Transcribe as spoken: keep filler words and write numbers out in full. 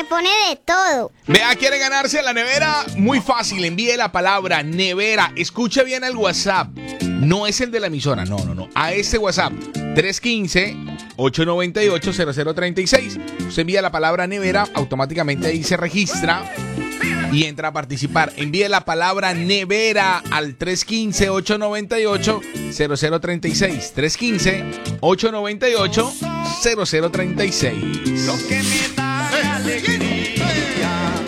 pone de todo. Vea, quiere ganarse la nevera. Muy fácil, envíe la palabra nevera. Escuche bien el WhatsApp. No es el de la emisora, no, no, no. A este WhatsApp, tres uno cinco, ocho nueve ocho, cero cero tres seis. Usted envía la palabra nevera, automáticamente ahí se registra y entra a participar. Envíe la palabra nevera al tres uno cinco, ocho nueve ocho, cero cero tres seis. tres uno cinco, ocho nueve ocho, cero cero tres seis. Lo que me da alegría